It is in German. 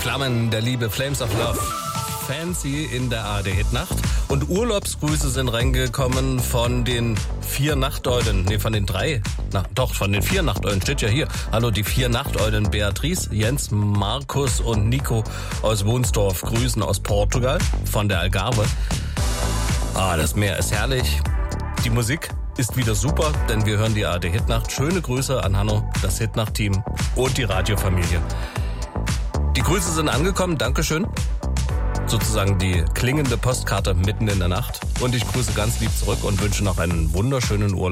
Flammen der Liebe, Flames of Love. Fancy in der ARD-Hitnacht. Und Urlaubsgrüße sind reingekommen von den 4 Nachteulen. Nee, von den 3. Von den 4 Nachteulen steht ja hier. Hallo, die 4 Nachteulen. Beatrice, Jens, Markus und Nico aus Wunsdorf grüßen aus Portugal von der Algarve. Das Meer ist herrlich. Die Musik ist wieder super, denn wir hören die ARD-Hitnacht. Schöne Grüße an Hanno, das Hitnacht-Team und die Radiofamilie. Die Grüße sind angekommen, Dankeschön. Sozusagen die klingende Postkarte mitten in der Nacht. Und ich grüße ganz lieb zurück und wünsche noch einen wunderschönen Urlaub.